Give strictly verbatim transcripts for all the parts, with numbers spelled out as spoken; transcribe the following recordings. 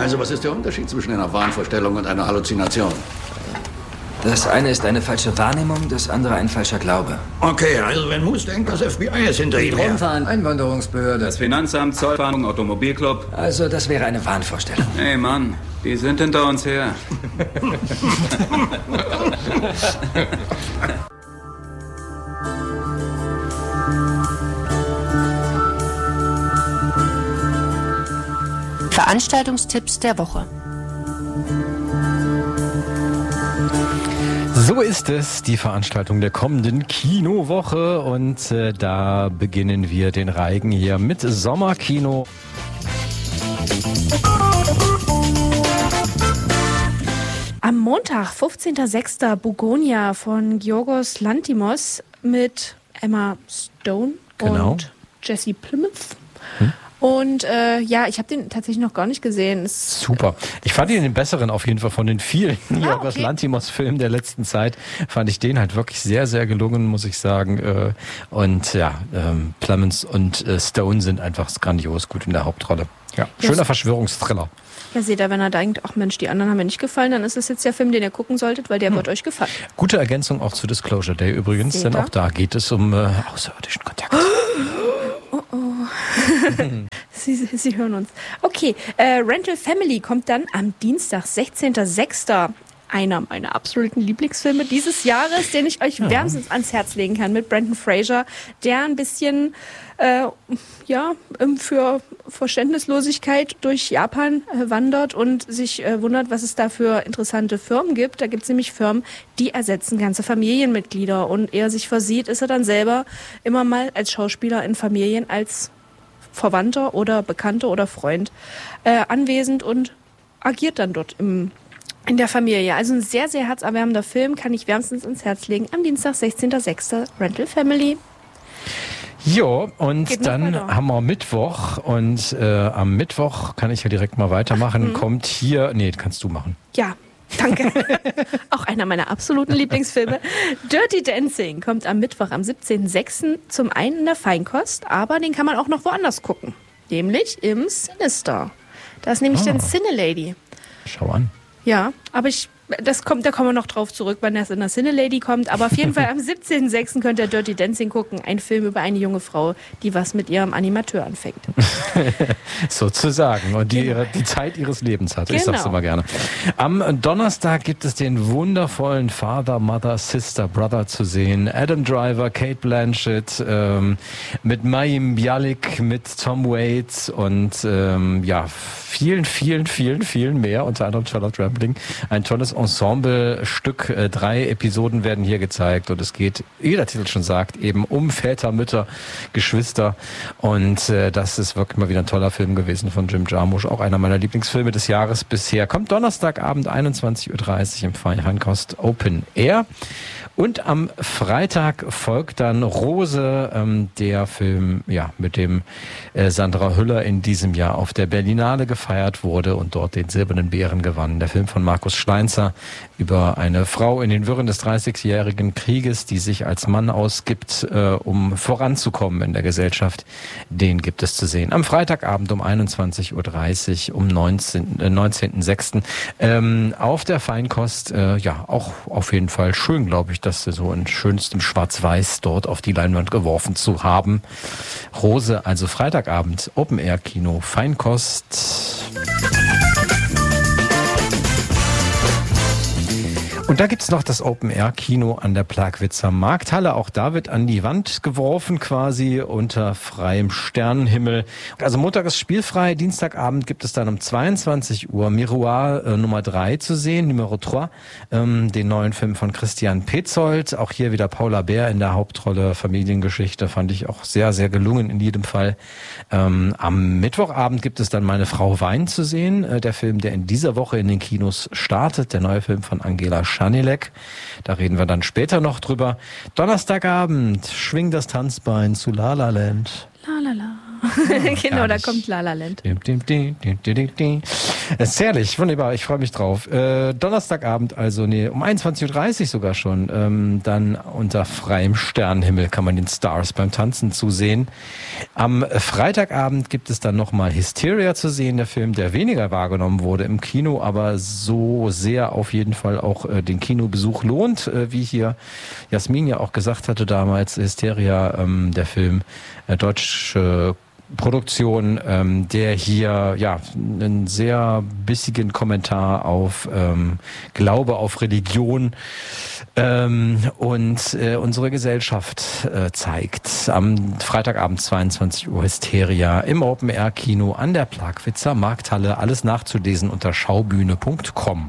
Also was ist der Unterschied zwischen einer Wahnvorstellung und einer Halluzination? Das eine ist eine falsche Wahrnehmung, das andere ein falscher Glaube. Okay, also wenn Moose denkt, das F B I ist hinter ihm her. Rumfahren, Einwanderungsbehörde. Das Finanzamt, Zollfahndung, Automobilclub. Also das wäre eine Wahnvorstellung. Hey Mann, die sind hinter uns her. Veranstaltungstipps der Woche. So ist es, die Veranstaltung der kommenden Kinowoche und äh, da beginnen wir den Reigen hier mit Sommerkino. Am Montag, fünfzehnter sechster Bugonia von Giorgos Lanthimos mit Emma Stone Genau. und Jesse Plymouth. Hm? Und äh, ja, ich habe den tatsächlich noch gar nicht gesehen. Es Super. Ich fand ihn den besseren auf jeden Fall von den vielen Giorgos okay. Lanthimos-Filmen der letzten Zeit. Fand ich den halt wirklich sehr, sehr gelungen, muss ich sagen. Äh, Und ja, ähm, Clemens und äh, Stone sind einfach grandios gut in der Hauptrolle. Ja, schöner Yes. Verschwörungsthriller. Ja, seht ihr, wenn er denkt, ach Mensch, die anderen haben mir nicht gefallen, dann ist das jetzt der Film, den ihr gucken solltet, weil der Hm. wird euch gefallen. Gute Ergänzung auch zu Disclosure Day übrigens, Seht denn ihr? auch da geht es um äh, außerirdischen Kontakt. Oh oh. Sie, Sie hören uns. Okay, äh, Rental Family kommt dann am Dienstag, sechzehnter sechster Einer meiner absoluten Lieblingsfilme dieses Jahres, den ich euch Ja. wärmstens ans Herz legen kann, mit Brendan Fraser, der ein bisschen äh, ja, ähm, für Verständnislosigkeit durch Japan äh, wandert und sich äh, wundert, was es da für interessante Firmen gibt. Da gibt es nämlich Firmen, die ersetzen ganze Familienmitglieder. Und er sich versieht, ist er dann selber immer mal als Schauspieler in Familien als Verwandter oder Bekannter oder Freund äh, anwesend und agiert dann dort im, in der Familie. Also ein sehr, sehr herzerwärmender Film, kann ich wärmstens ins Herz legen. Am Dienstag, sechzehnter sechster Rental Family. Jo, und Geht noch dann weiter. haben wir Mittwoch und äh, am Mittwoch kann ich ja direkt mal weitermachen. Mhm. Kommt hier, nee, kannst du machen. Ja, danke. Auch einer meiner absoluten Lieblingsfilme. Dirty Dancing kommt am Mittwoch, am siebzehnten sechsten zum einen in der Feinkost, aber den kann man auch noch woanders gucken. Nämlich im Sinister. Da ist nämlich Ah. dann Cine-Lady. Schau an. Ja, aber ich, das kommt, da kommen wir noch drauf zurück, wann das in der Cine-Lady kommt. Aber auf jeden Fall am siebzehnten sechsten könnt ihr Dirty Dancing gucken. Ein Film über eine junge Frau, die was mit ihrem Animateur anfängt. Sozusagen. Und die Genau. ihre, die Zeit ihres Lebens hat. Ich sag's Genau. immer gerne. Am Donnerstag gibt es den wundervollen Father, Mother, Sister, Brother zu sehen. Adam Driver, Kate Blanchett, ähm, mit Mayim Bialik, mit Tom Waits und ähm, ja, vielen, vielen, vielen, vielen mehr. Unter anderem Charlotte Rampling. Ein tolles Ensemble-Stück. Äh, drei Episoden werden hier gezeigt und es geht, wie der Titel schon sagt, eben um Väter, Mütter, Geschwister. Und äh, das ist wirklich mal wieder ein toller Film gewesen von Jim Jarmusch. Auch einer meiner Lieblingsfilme des Jahres bisher. Kommt Donnerstagabend einundzwanzig Uhr dreißig im Feinkost Open Air. Und am Freitag folgt dann Rose, ähm, der Film, ja, mit dem äh, Sandra Hüller in diesem Jahr auf der Berlinale gefeiert wurde und dort den Silbernen Bären gewann. Der Film von Markus Schleinzer über eine Frau in den Wirren des dreißigjährigen Krieges, die sich als Mann ausgibt, äh, um voranzukommen in der Gesellschaft. Den gibt es zu sehen. Am Freitagabend um einundzwanzig Uhr dreißig, um neunzehnten sechsten Ähm, auf der Feinkost, äh, ja, auch auf jeden Fall schön, glaube ich, das so in schönstem Schwarz-Weiß dort auf die Leinwand geworfen zu haben. Rose, also Freitagabend, Open-Air-Kino, Feinkost. Und da gibt's noch das Open-Air-Kino an der Plagwitzer Markthalle. Auch da wird an die Wand geworfen, quasi unter freiem Sternenhimmel. Also Montag ist spielfrei, Dienstagabend gibt es dann um zweiundzwanzig Uhr Miroir äh, Nummer drei zu sehen, Numero drei, ähm, den neuen Film von Christian Petzold. Auch hier wieder Paula Bär in der Hauptrolle, Familiengeschichte, fand ich auch sehr, sehr gelungen in jedem Fall. Ähm, am Mittwochabend gibt es dann Meine Frau Wein zu sehen, äh, der Film, der in dieser Woche in den Kinos startet, der neue Film von Angela Schanilek. Da reden wir dann später noch drüber. Donnerstagabend, Schwing das Tanzbein zu La La Land. La la la. Genau, da kommt La La Land. Es ist herrlich, wunderbar, ich freue mich drauf. Äh, Donnerstagabend, also nee, um einundzwanzig Uhr dreißig sogar schon, ähm, dann unter freiem Sternenhimmel kann man den Stars beim Tanzen zusehen. Am Freitagabend gibt es dann nochmal Hysteria zu sehen, der Film, der weniger wahrgenommen wurde im Kino, aber so sehr auf jeden Fall auch äh, den Kinobesuch lohnt, äh, wie hier Jasmin ja auch gesagt hatte damals, Hysteria, ähm, der Film, äh, deutsche Produktion, ähm, der hier ja einen sehr bissigen Kommentar auf ähm, Glaube, auf Religion ähm, und äh, unsere Gesellschaft äh, zeigt. Am Freitagabend zweiundzwanzig Uhr Hysteria im Open-Air-Kino an der Plagwitzer Markthalle. Alles nachzulesen unter schaubühne punkt com.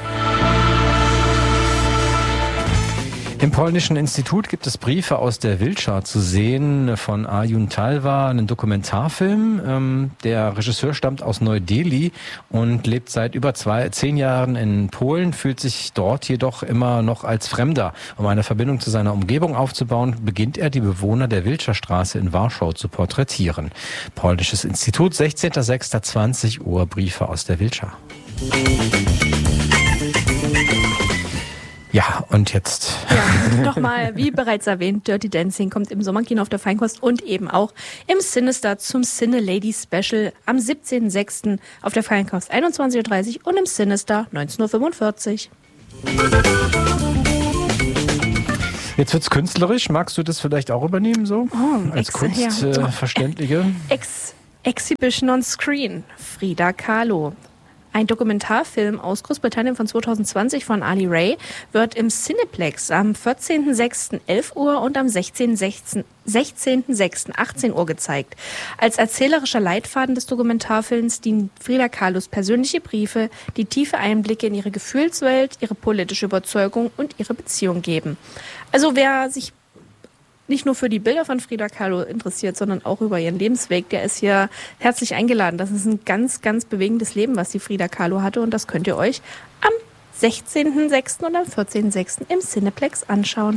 Im Polnischen Institut gibt es Briefe aus der Wilczar zu sehen von Arjun Talva, einen Dokumentarfilm. Ähm, der Regisseur stammt aus Neu-Delhi und lebt seit über zwei, zehn Jahren in Polen, fühlt sich dort jedoch immer noch als Fremder. Um eine Verbindung zu seiner Umgebung aufzubauen, beginnt er, die Bewohner der Wilczarstraße in Warschau zu porträtieren. Polnisches Institut, sechzehnter sechster zwanzig Uhr, Briefe aus der Wilczar. Ja, und jetzt? Ja, nochmal, wie bereits erwähnt, Dirty Dancing kommt im Sommerkino auf der Feinkost und eben auch im Sinister zum Cine Lady Special am siebzehnten sechsten auf der Feinkost einundzwanzig Uhr dreißig und im Sinister neunzehn Uhr fünfundvierzig. Jetzt wird's künstlerisch. Magst du das vielleicht auch übernehmen so? Oh, als ex- Kunstverständliche? Ja. Äh, ex- Exhibition on Screen. Frida Kahlo. Ein Dokumentarfilm aus Großbritannien von zweitausendzwanzig von Ali Ray wird im Cineplex am vierzehnten sechsten elf Uhr und am sechzehnten sechsten achtzehn Uhr gezeigt. Als erzählerischer Leitfaden des Dokumentarfilms dienen Frida Kahlos persönliche Briefe, die tiefe Einblicke in ihre Gefühlswelt, ihre politische Überzeugung und ihre Beziehung geben. Also wer sich nicht nur für die Bilder von Frida Kahlo interessiert, sondern auch über ihren Lebensweg, der ist hier herzlich eingeladen. Das ist ein ganz, ganz bewegendes Leben, was die Frida Kahlo hatte und das könnt ihr euch am sechzehnten sechsten und am vierzehnten sechsten im Cineplex anschauen.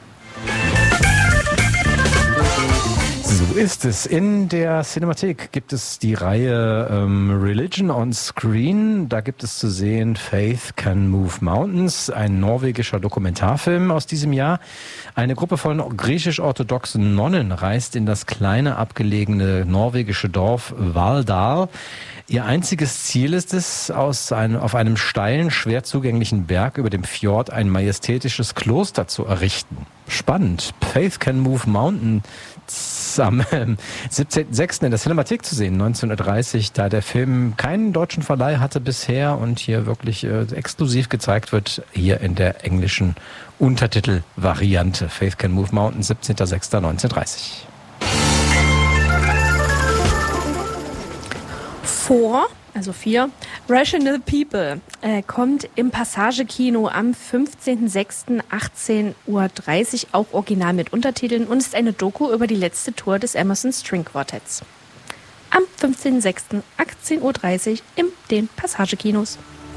So ist es. In der Cinemathek gibt es die Reihe ähm, Religion on Screen. Da gibt es zu sehen Faith Can Move Mountains, ein norwegischer Dokumentarfilm aus diesem Jahr. Eine Gruppe von griechisch-orthodoxen Nonnen reist in das kleine abgelegene norwegische Dorf Valldal. Ihr einziges Ziel ist es, aus einem, auf einem steilen, schwer zugänglichen Berg über dem Fjord ein majestätisches Kloster zu errichten. Spannend. Faith Can Move Mountains am siebzehnten sechsten in der Cinemathek zu sehen, neunzehn Uhr dreißig, da der Film keinen deutschen Verleih hatte bisher und hier wirklich äh, exklusiv gezeigt wird, hier in der englischen Untertitelvariante. Faith Can Move Mountains, siebzehnten sechsten neunzehn Uhr dreißig. Vor, also vier, Rational People äh, kommt im Passage-Kino am fünfzehnten sechsten achtzehn Uhr dreißig, auch original mit Untertiteln und ist eine Doku über die letzte Tour des Emerson String Quartetts. Am fünfzehnten sechsten achtzehn Uhr dreißig in den Passage-Kinos.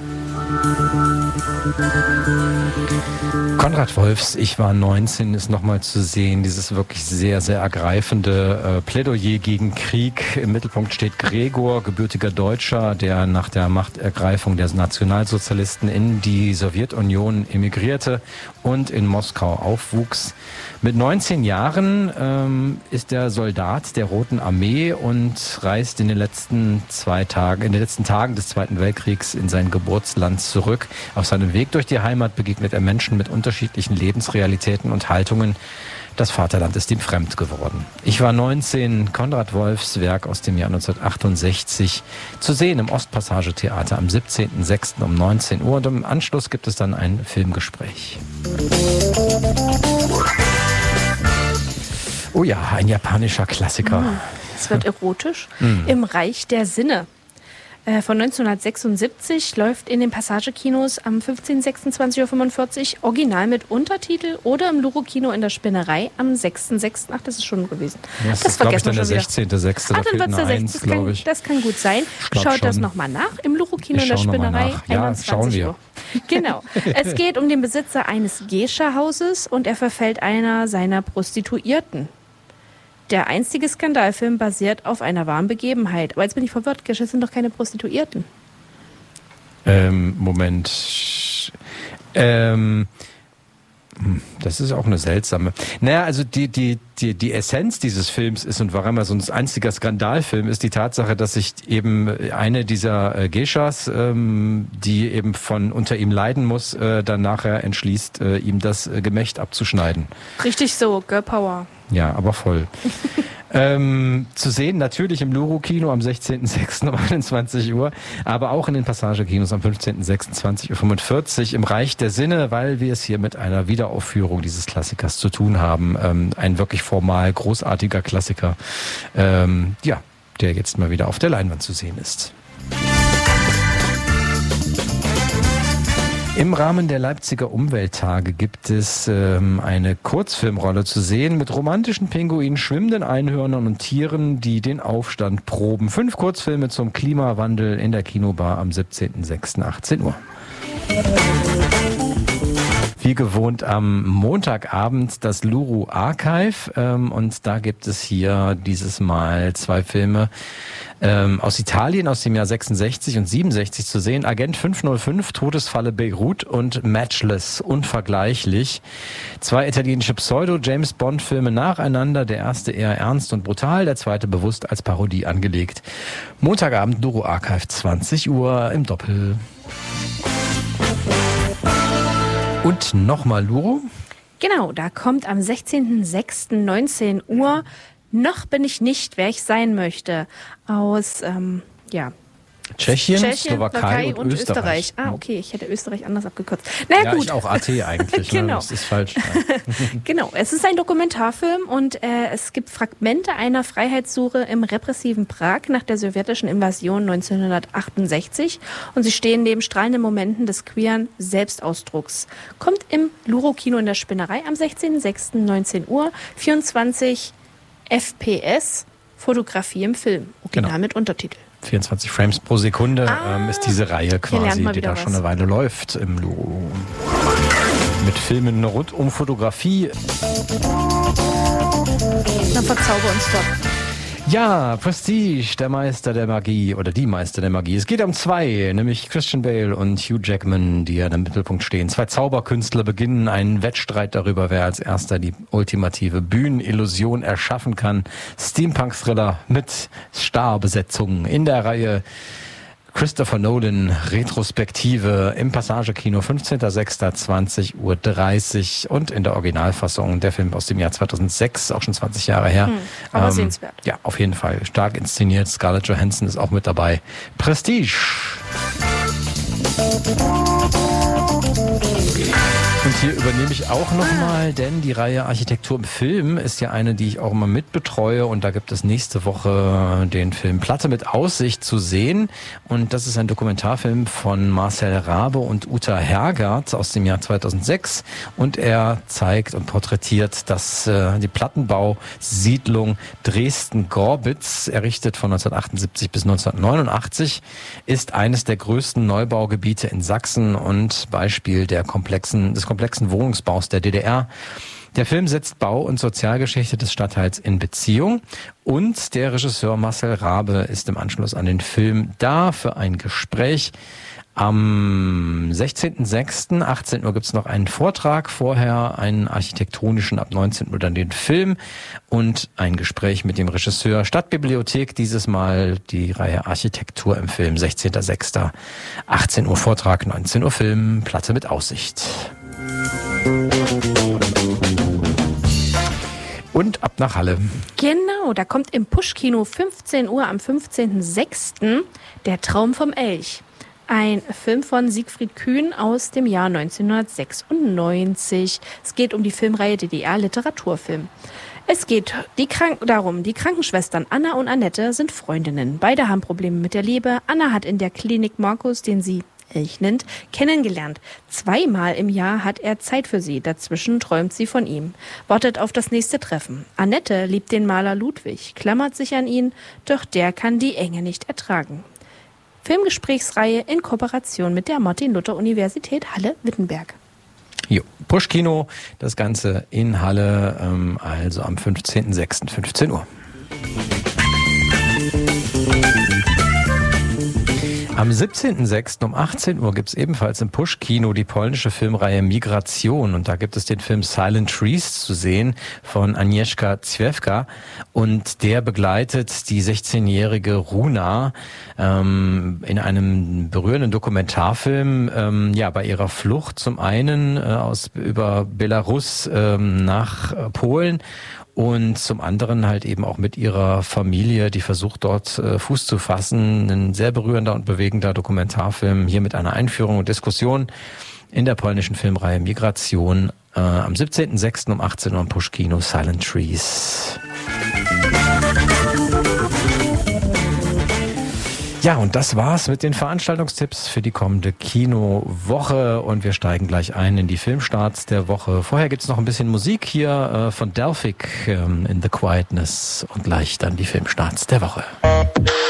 Konrad Wolfs, ich war neunzehn, ist nochmal zu sehen. Dieses wirklich sehr, sehr ergreifende äh, Plädoyer gegen Krieg. Im Mittelpunkt steht Gregor, gebürtiger Deutscher, der nach der Machtergreifung der Nationalsozialisten in die Sowjetunion emigrierte und in Moskau aufwuchs. Mit neunzehn Jahren ähm, ist er Soldat der Roten Armee und reist in den letzten zwei Tagen, in den letzten Tagen des Zweiten Weltkriegs in sein Geburtsland zurück. Auf seinem Weg durch die Heimat begegnet er Menschen mit unterschiedlichen Lebensrealitäten und Haltungen. Das Vaterland ist ihm fremd geworden. Ich war neunzehn, Konrad Wolfs Werk aus dem Jahr neunzehnhundertachtundsechzig, zu sehen im Ostpassage-Theater am siebzehnten sechsten um neunzehn Uhr und im Anschluss gibt es dann ein Filmgespräch. Oh ja, ein japanischer Klassiker. Es wird erotisch. Mm. Im Reich der Sinne. Äh, von neunzehnhundertsechsundsiebzig läuft in den Passagekinos am fünfzehnten sechsten zwanzig Uhr fünfundvierzig original mit Untertitel oder im Luro-Kino in der Spinnerei am sechsten sechsten Ach, das ist schon gewesen. Ja, das, das ist, glaube ich, dann der wir schon wieder. sechzehnten sechsten Ah, dann wird es der eins, sechzehnte glaube Das, ich. das kann gut sein. glaub Schaut das schon. nochmal nach im Luro-Kino Ich in der schau noch mal Spinnerei. nach. Ja, einundzwanzig schauen wir. Uhr. Genau. Es geht um den Besitzer eines Geisha-Hauses und er verfällt einer seiner Prostituierten. Der einstige Skandalfilm basiert auf einer wahren Begebenheit. Aber jetzt bin ich verwirrt, das sind doch keine Prostituierten. Ähm, Moment. Ähm, das ist auch eine seltsame. Naja, also die, die, die, die Essenz dieses Films ist und warum er so ein einziger Skandalfilm ist, die Tatsache, dass sich eben eine dieser äh, Geishas, ähm, die eben von unter ihm leiden muss, äh, dann nachher entschließt, äh, ihm das äh, Gemächt abzuschneiden. Richtig so, Girl Power. Ja, aber voll. ähm, zu sehen natürlich im Luro-Kino am sechzehnten sechsten um einundzwanzig Uhr, aber auch in den Passagekinos am fünfzehnten sechsten zwanzig Uhr fünfundvierzig im Reich der Sinne, weil wir es hier mit einer Wiederaufführung dieses Klassikers zu tun haben. Ähm, ein wirklich formal großartiger Klassiker, ähm, ja, der jetzt mal wieder auf der Leinwand zu sehen ist. Im Rahmen der Leipziger Umwelttage gibt es ähm, eine Kurzfilmrolle zu sehen mit romantischen Pinguinen, schwimmenden Einhörnern und Tieren, die den Aufstand proben. Fünf Kurzfilme zum Klimawandel in der Kinobar am siebzehnten sechsten achtzehn Uhr. Wie gewohnt am Montagabend das Luru Archive ähm, und da gibt es hier dieses Mal zwei Filme ähm, aus Italien aus dem Jahr sechsundsechzig und siebenundsechzig zu sehen. Agent fünf null fünf, Todesfalle Beirut und Matchless, unvergleichlich. Zwei italienische Pseudo-James-Bond-Filme nacheinander, der erste eher ernst und brutal, der zweite bewusst als Parodie angelegt. Montagabend Luru Archive, zwanzig Uhr im Doppel. Und nochmal Luro? Genau, da kommt am sechzehnten sechsten neunzehn Uhr Noch bin ich nicht, wer ich sein möchte. Aus, ähm, ja. Tschechien, Tschechien Slowakei und, und Österreich. Österreich. Ah, okay, ich hätte Österreich anders abgekürzt. Na ja, gut. ich auch A T eigentlich. Genau. Ne? Das ist falsch. Genau, es ist ein Dokumentarfilm und äh, es gibt Fragmente einer Freiheitssuche im repressiven Prag nach der sowjetischen Invasion neunzehnhundertachtundsechzig und sie stehen neben strahlenden Momenten des queeren Selbstausdrucks. Kommt im Luro-Kino in der Spinnerei am sechzehnten sechsten neunzehn Uhr, vierundzwanzig F P S, Fotografie im Film, original Genau. mit Untertitel. vierundzwanzig Frames pro Sekunde Ah, ähm, ist diese Reihe quasi, die da was. schon eine Weile läuft im Luro. Mit Filmen rund um Fotografie. Dann verzauber uns doch. Ja, Prestige, der Meister der Magie oder die Meister der Magie. Es geht um zwei, nämlich Christian Bale und Hugh Jackman, die ja im Mittelpunkt stehen. Zwei Zauberkünstler beginnen einen Wettstreit darüber, wer als erster die ultimative Bühnenillusion erschaffen kann. Steampunk-Thriller mit Starbesetzungen in der Reihe Christopher Nolan, Retrospektive im Passagekino, fünfzehnten sechsten zwanzig Uhr dreißig und in der Originalfassung der Film aus dem Jahr zweitausendsechs, auch schon zwanzig Jahre her. Hm, aber ähm, sehenswert. Ja, auf jeden Fall. Stark inszeniert. Scarlett Johansson ist auch mit dabei. Prestige. Und hier übernehme ich auch nochmal, denn die Reihe Architektur im Film ist ja eine, die ich auch immer mitbetreue und da gibt es nächste Woche den Film Platte mit Aussicht zu sehen und das ist ein Dokumentarfilm von Marcel Rabe und Uta Hergert aus dem Jahr zweitausendsechs und er zeigt und porträtiert das, äh, die Plattenbausiedlung Dresden-Gorbitz, errichtet von neunzehnhundertachtundsiebzig bis neunzehnhundertneunundachtzig, ist eines der größten Neubaugebiete in Sachsen und Beispiel der komplexen, des komplexen Wohnungsbaus der D D R. Der Film setzt Bau- und Sozialgeschichte des Stadtteils in Beziehung und der Regisseur Marcel Rabe ist im Anschluss an den Film da für ein Gespräch. Am sechzehnten sechsten achtzehn Uhr gibt's noch einen Vortrag, vorher einen architektonischen, ab neunzehn Uhr dann den Film und ein Gespräch mit dem Regisseur. Stadtbibliothek, dieses Mal die Reihe Architektur im Film, sechzehnten sechsten achtzehn Uhr Vortrag, neunzehn Uhr Film, Platte mit Aussicht. Und ab nach Halle. Genau, da kommt im Push-Kino fünfzehn Uhr am fünfzehnten sechsten Der Traum vom Elch. Ein Film von Siegfried Kühn aus dem Jahr neunzehnhundertsechsundneunzig. Es geht um die Filmreihe D D R-Literaturfilm. Es geht die Krank- darum, die Krankenschwestern Anna und Annette sind Freundinnen. Beide haben Probleme mit der Leber. Anna hat in der Klinik Markus, den sie Elch nennt, kennengelernt. Zweimal im Jahr hat er Zeit für sie. Dazwischen träumt sie von ihm. Wartet auf das nächste Treffen. Annette liebt den Maler Ludwig, klammert sich an ihn, doch der kann die Enge nicht ertragen. Filmgesprächsreihe in Kooperation mit der Martin-Luther-Universität Halle-Wittenberg. Jo, Push-Kino, das Ganze in Halle, ähm, also am fünfzehnten sechsten fünfzehn Uhr. Am siebzehnten sechsten um achtzehn Uhr gibt's ebenfalls im Push-Kino die polnische Filmreihe Migration. Und da gibt es den Film Silent Trees zu sehen von Agnieszka Zwiefka. Und der begleitet die sechzehnjährige Runa ähm, in einem berührenden Dokumentarfilm ähm, ja bei ihrer Flucht zum einen äh, aus über Belarus ähm, nach äh, Polen. Und zum anderen halt eben auch mit ihrer Familie, die versucht dort äh, Fuß zu fassen. Ein sehr berührender und bewegender Dokumentarfilm hier mit einer Einführung und Diskussion in der polnischen Filmreihe Migration äh, am siebzehnten sechsten um achtzehn Uhr im Push-Kino Silent Trees. Ja, und das war's mit den Veranstaltungstipps für die kommende Kinowoche und wir steigen gleich ein in die Filmstarts der Woche. Vorher gibt's noch ein bisschen Musik hier äh, von Delphic ähm, in The Quietness und gleich dann die Filmstarts der Woche.